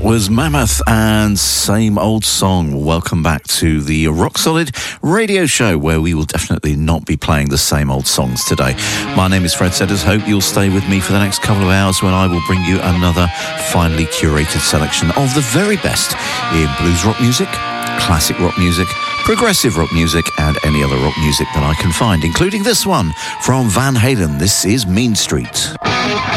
was Mammoth and Same Old Song. Welcome back to the Rock Solid radio show, where we will definitely not be playing the same old songs today. My name is Fred Sedders. Hope you'll stay with me for the next couple of hours when I will bring you another finely curated selection of the very best in blues rock music, classic rock music, progressive rock music, and any other rock music that I can find, including this one from Van Halen. This is Mean Street.